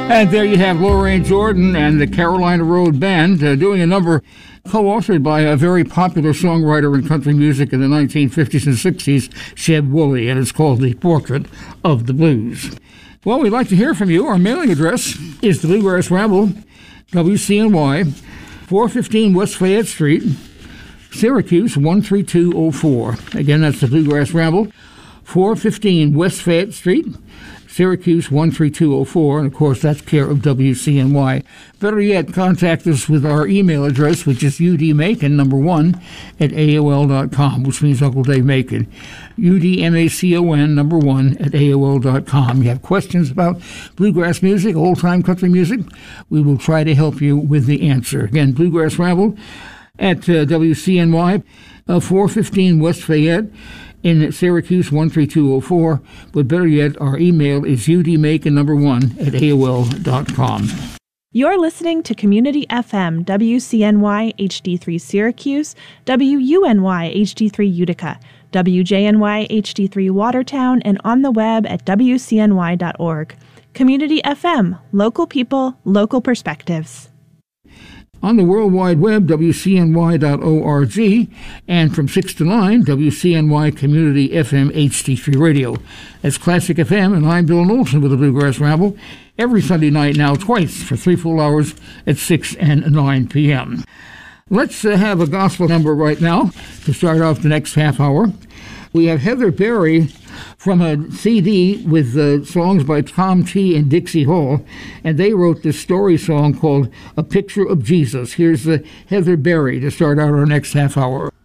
And there you have Lorraine Jordan and the Carolina Road Band doing a number co-authored by a very popular songwriter in country music in the 1950s and 60s, Sheb Wooley, and it's called The Portrait of the Blues. Well, we'd like to hear from you. Our mailing address is the Bluegrass Ramble, WCNY, 415 West Fayette Street, Syracuse 13204. Again, that's the Bluegrass Ramble, 415 West Fayette Street, Syracuse 13204, and of course that's care of WCNY. Better yet, contact us with our email address, which is udmacon1 at AOL.com, which means Uncle Dave Macon. UDMACON1 at AOL.com. You have questions about bluegrass music, old-time country music, we will try to help you with the answer. Again, Bluegrass Ramble at WCNY, 415 West Fayette, in Syracuse 13204, but better yet, our email is udmacon1 at AOL.com. You're listening to Community FM, WCNY HD3 Syracuse, WUNY HD3 Utica, WJNY HD3 Watertown, and on the web at WCNY.org. Community FM, local people, local perspectives. On the World Wide Web, WCNY.org, and from 6 to 9, WCNY Community FM HD3 Radio. That's Classic FM, and I'm Bill Knowlton with the Bluegrass Ramble, every Sunday night now, twice for 3 full hours at 6 and 9 p.m. Let's have a gospel number right now to start off the next half hour. We have Heather Berry from a CD with songs by Tom T. and Dixie Hall, and they wrote this story song called A Picture of Jesus. Here's Heather Berry to start out our next half hour.